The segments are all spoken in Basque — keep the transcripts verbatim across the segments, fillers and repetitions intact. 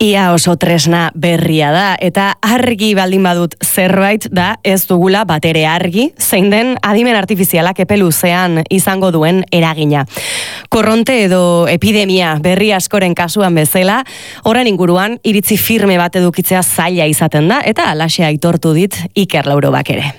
Ia oso tresna berria da, eta argi baldin badut zerbait da ez dugula batere argi, zein den adimen artifizialak epe luzean izango duen eragina. Korronte edo epidemia berri askoren kasuan bezala, horren inguruan iritzi firme bat edukitzea zaila izaten da, eta alaxe aitortu dit Iker Laurobak ere.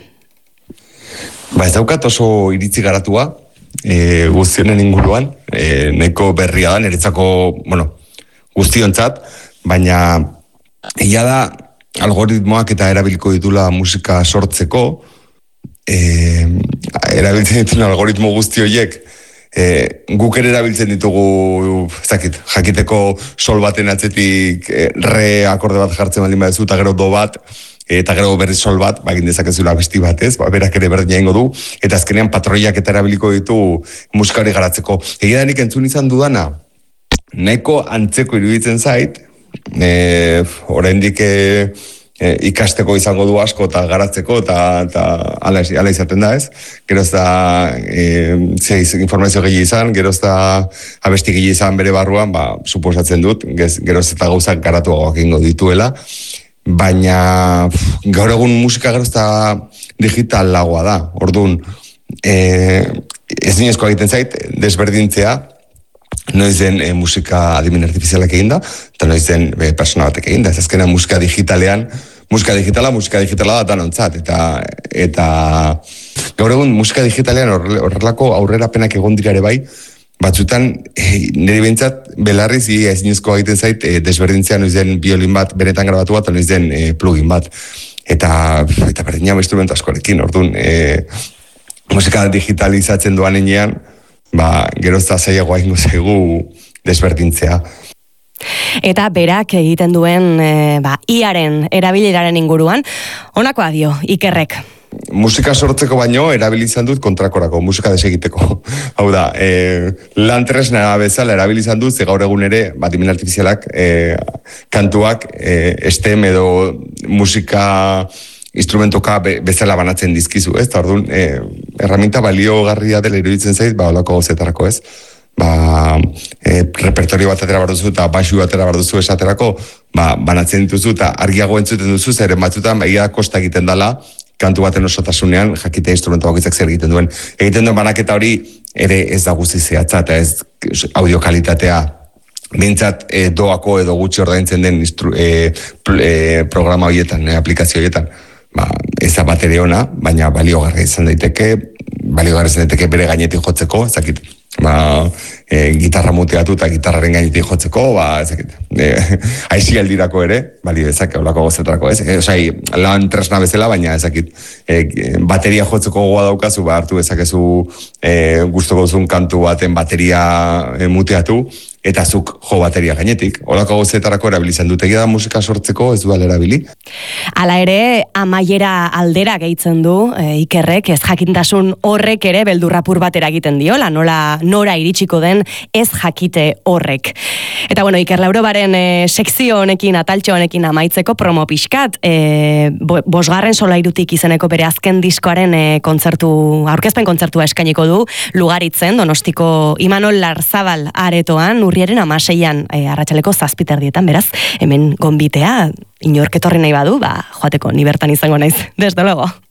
Ba ez daukat oso iritzi garatua, e, guztionen inguruan, e, neko berria da, niretzako, bueno, guztiontzat, baina egia da algoritmoak eta erabiliko ditula musika sortzeko, e, erabiltzen dituen algoritmo guzti horiek, e, guk ere erabiltzen ditugu, ezakit, jakiteko sol baten atzetik e, re akorde bat jartzen baldin badezu, eta gero do bat, eta gero berri sol bat, bagin dezakezula besti batez, ba, berak ere berdina ingo du, eta azkenean patroiak eta erabiliko ditu musikari garatzeko. Egia da nik entzun izan dudana, nahiko antzeko iruditzen zait, e, oraindik e, e, ikasteko izango du asko eta garatzeko, eta, eta ala, ala izaten da ez, geroz da e, zeiz, informazio gehi izan, geroz da abesti gehi izan bere barruan, ba, suposatzen dut, geroz eta gauzak garatuagoak ingo dituela, baina pff, gaur egun musika geroz eta digital lagoa da, orduan, e, ez dinezko egiten zait, desberdintzea, noiz den e, musika adimen artifizialak eginda, eta noiz den e, persona batek eginda. Ez azkena musika digitalean, musika digitala, musika digitala da danontzat, eta, eta gaur egun musika digitalean horrelako aurrerapenak egon dira ere bai, batzutan e, niri behintzat belarriz ez zinezko egiten zait e, desberdintzea noiz den biolin bat benetan grabatu bat, noiz den e, plugin bat. Eta, eta berdina instrumentu askorekin, orduan, e, musika digitalizatzen duan enean, ba, gerozta zaiagoa ingo zaigu desberdintzea. Eta berak egiten duen e, ba, iaren erabileraren inguruan, honakoa dio, Ikerrek. Musika sortzeko baino erabilizan dut kontrakorako, musika desegiteko. Hau da, e, lan tresna bezala erabilizan dut, ze gaur egun ere, bat adimen artifizialak, e, kantuak, e, estem edo musika instrumentoka be, bezala banatzen dizkizu, ez? Eta orduan, e, erraminta baliogarria dela iruditzen zait, ba, olako gozetarako, ez? Ba, e, repertorio bat atera barduzu eta baxu atera barduzu esaterako, ba, banatzen dituzu eta argiago entzuten duzu, zeren batzutan, ba, ia kosta egiten dela, kantu baten osotasunean, jakite instrumento bakoitzak zer egiten duen. Egiten duen banaketa hori, ere ez da guzti zehatza, eta ez audio kalitatea, bintzat e, doako edo gutxi ordaintzen den instru, e, e, programa horietan, e, aplikazio horietan, ba, ez da batere ona, baina baliogarra izan daiteke, baliogarra izan daiteke bere gainetik jotzeko, ezakit, ba, e, gitarra muteatu eta gitarraren gainetik jotzeko, ba, ezakit, e, aizi aldirako ere, balio ezak, olako gozetarako, ez, e, osai, lan tresna bezala, baina ezakit, e, bateria jotzeko gogoa daukazu, ba, hartu ezakezu e, gustoko duzun kantu baten bateria e, muteatu, eta zuk jo bateria gainetik. Olako gozetarako erabilizan dut, egia da musika sortzeko ez du erabili. Hala ere, amaiera aldera gehitzen du e, Ikerrek, ez jakintasun horrek ere beldurrapur bat eragiten diola, nola nora iritsiko den ez jakite horrek. Eta bueno, Iker Laurobaren e, sekzio honekin, ataltxo honekin amaitzeko promo pixkat, e, bo, bosgarren solairutik izeneko bere azken diskoaren e, kontzertu, aurkezpen kontzertua eskainiko du, Lugaritzen, Donostiko Imanol Larzabal aretoan, urriaren amaseian e, arratsaleko zazpiterdietan, beraz, hemen gonbitea, inork etorri nahi badu, ba, joateko, ni bertan izango naiz, desde luego.